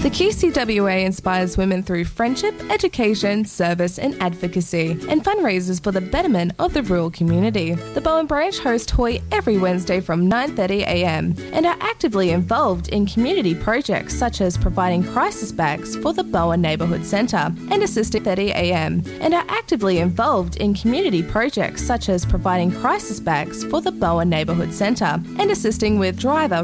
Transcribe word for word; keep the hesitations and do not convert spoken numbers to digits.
The Q C W A inspires women through friendship, education, service and advocacy, and fundraisers for the betterment of the rural community. The Bowen Branch host Hoy every Wednesday from nine thirty a m and are actively involved in community projects such as providing crisis bags for the Bowen Neighbourhood Centre and assisting thirty a m and are actively involved in community projects such as providing crisis bags for the Bowen Neighbourhood Centre and assisting with driver